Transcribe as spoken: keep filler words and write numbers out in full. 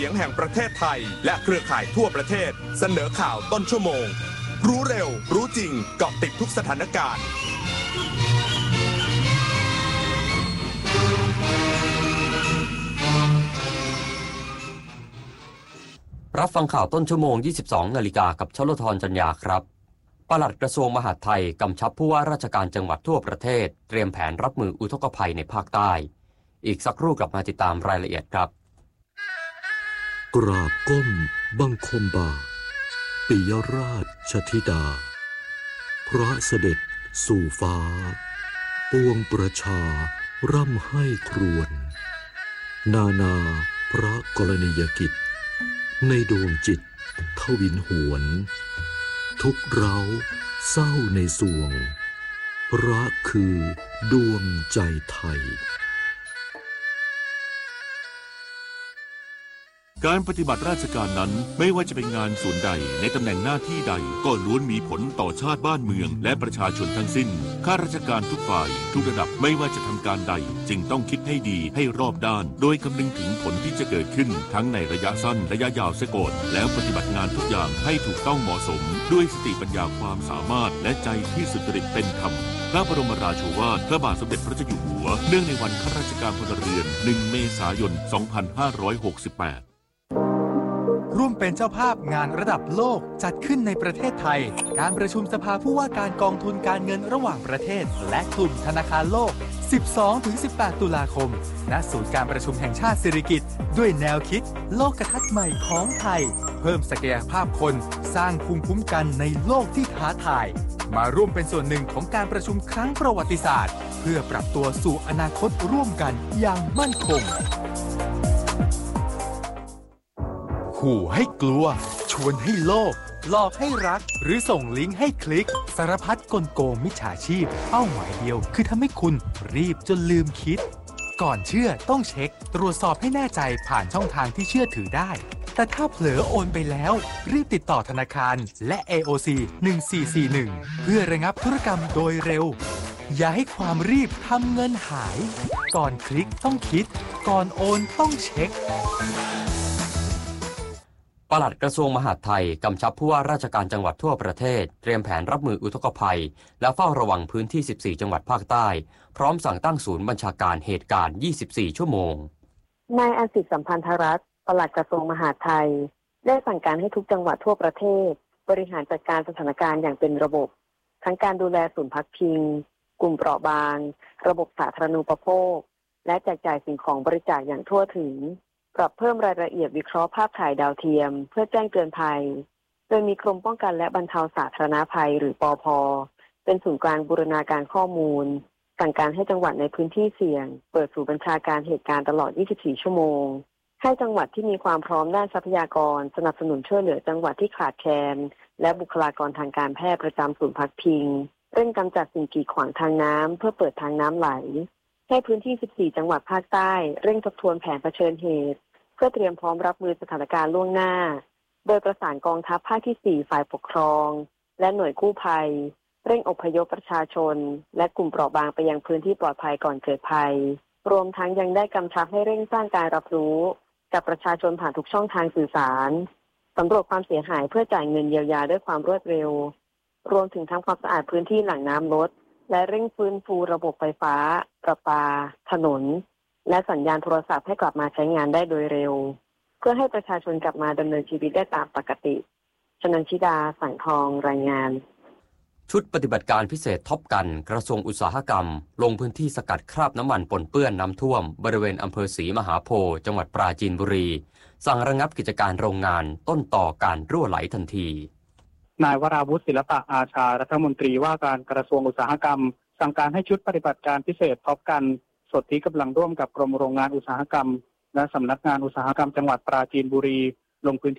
เสียงแห่งประเทศไทยและเครือข่ายทั่วประเทศเสนอข่าวต้นชั่วโมงรู้เร็วรู้จริงเกาะติดทุกสถานการณ์รับฟังข่าวต้นชั่วโมง ยี่สิบสอง นาฬิกากับชลธรจัญญาครับปลัดกระทรวงมหาดไทยกำชับผู้ว่าราชการจังหวัดทั่วประเทศเตรียมแผนรับมืออุทกภัยในภาคใต้อีกสักครู่กลับมาติดตามรายละเอียดครับกราบก้มบังคมบาทปิยราชธิดาพระเสด็จสู่ฟ้าปวงประชาร่ำให้ครวญนานาพระกรณียกิจในดวงจิตทวินหวนทุกเราเศร้าในสวงพระคือดวงใจไทยการปฏิบัติราชการนั้นไม่ว่าจะเป็นงานส่วนใดในตำแหน่งหน้าที่ใดก็ล้วนมีผลต่อชาติบ้านเมืองและประชาชนทั้งสิ้นข้าราชการทุกฝ่ายทุกระดับไม่ว่าจะทำการใดจึงต้องคิดให้ดีให้รอบด้านโดยคำนึงถึงผลที่จะเกิดขึ้นทั้งในระยะสั้นระยะยาวเสียก่อนแล้วปฏิบัติงานทุกอย่างให้ถูกต้องเหมาะสมด้วยสติปัญญาความสามารถและใจที่สุจริตเป็นธรรมพระบรมราโชวาทพระบาทสมเด็จพระเจ้าอยู่หัวเนื่องในวันข้าราชการพลเรือนหนึ่งเมษายนสองพันห้าร้อยหกสิบแปดร่วมเป็นเจ้าภาพงานระดับโลกจัดขึ้นในประเทศไทยการประชุมสภาผู้ว่าการกองทุนการเงินระหว่างประเทศและกลุ่มธนาคารโลก สิบสองถึงสิบแปด ตุลาคมณศูนย์การประชุมแห่งชาติสิริกิติ์ด้วยแนวคิดโลกทัศน์ใหม่ของไทยเพิ่มศักยภาพคนสร้างภูมิคุ้มกันในโลกที่ท้าทายมาร่วมเป็นส่วนหนึ่งของการประชุมครั้งประวัติศาสตร์เพื่อปรับตัวสู่อนาคตร่วมกันอย่างมั่นคงขู่ให้กลัวชวนให้โลภหลอกให้รักหรือส่งลิงก์ให้คลิกสารพัดกลโกงมิจฉาชีพเป้าหมายเดียวคือทำให้คุณรีบจนลืมคิดก่อนเชื่อต้องเช็คตรวจสอบให้แน่ใจผ่านช่องทางที่เชื่อถือได้แต่ถ้าเผลอโอนไปแล้วรีบติดต่อธนาคารและ เอ โอ ซี หนึ่งสี่สี่หนึ่งเพื่อระงับธุรกรรมโดยเร็วอย่าให้ความรีบทำเงินหายก่อนคลิกต้องคิดก่อนโอนต้องเช็คปลัดกระทรวงมหาดไทยกำชับผู้ว่าราชการจังหวัดทั่วประเทศเตรียมแผนรับมืออุทกภัยและเฝ้าระวังพื้นที่สิบสี่จังหวัดภาคใต้พร้อมสั่งตั้งศูนย์บัญชาการเหตุการณ์ยี่สิบสี่ชั่วโมงนายอสิทธิ์สัมพันธรัตน์ปลัดกระทรวงมหาดไทยได้สั่งการให้ทุกจังหวัดทั่วประเทศบริหารจัดการสถานการณ์อย่างเป็นระบบทั้งการดูแลศูนย์พักพิงกลุ่มเปราะบางระบบสาธารณูปโภคและแจกจ่ายสิ่งของบริจาคอย่างทั่วถึงปรับเพิ่มรายละเอียดวิเคราะห์ภาพถ่ายดาวเทียมเพื่อแจ้งเตือนภัยโดยมีกรมป้องกันและบรรเทาสาธารณภัยหรือปภ.เป็นศูนย์กลางบูรณาการข้อมูลสั่งการให้จังหวัดในพื้นที่เสี่ยงเปิดศูนย์บัญชาการเหตุการณ์ตลอดยี่สิบสี่ชั่วโมงให้จังหวัดที่มีความพร้อมด้านทรัพยากรสนับสนุนช่วยเหลือจังหวัดที่ขาดแคลนและบุคลากรทางการแพทย์ประจำศูนย์พักพิงเร่งกำจัดสิ่งกีดขวางทางน้ำเพื่อเปิดทางน้ำไหลให้พื้นที่สิบสี่จังหวัดภาคใต้เร่งทบทวนแผนเผชิญเหตุเพื่อเตรียมพร้อมรับมือสถานการณ์ล่วงหน้าโดยประสานกองทัพภาคที่สี่ฝ่ายปกครองและหน่วยกู้ภัยเร่งอพยพประชาชนและกลุ่มเปราะบางไปยังพื้นที่ปลอดภัยก่อนเกิดภัยรวมทั้งยังได้กำชับให้เร่งสร้างการรับรู้กับประชาชนผ่านทุกช่องทางสื่อสารสำรวจความเสียหายเพื่อจ่ายเงินเยียวยาด้วยความรวดเร็วรวมถึงทำความสะอาดพื้นที่หลังน้ำลดและเร่งฟื้นฟูระบบไฟฟ้าประปาถนนและสัญญาณโทรศัพท์ให้กลับมาใช้งานได้โดยเร็วเพื่อให้ประชาชนกลับมาดำเนินชีวิตได้ตามปกติชนันชิดาสังทองรายงานชุดปฏิบัติการพิเศษท็อปกันกระทรวงอุตสาหกรรมลงพื้นที่สกัดคราบน้ำมันปนเปื้อนน้ำท่วมบริเวณอำเภอศรีมหาโพธิ์จังหวัดปราจีนบุรีสั่งระงับกิจการโรงงานต้นต่อการรั่วไหลทันทีนายวราวุฒิศิลปะอาชารัฐมนตรีว่าการกระทรวงอุตสาหกรรมสั่งการให้ชุดปฏิบัติการพิเศษท็อปกันสนธิกำลังร่วมกับกรมโรงงานอุตสาหกรรมและสำนักงานอุตสาหกรรมจังหวัดปราจีนบุรีลงพื้นที่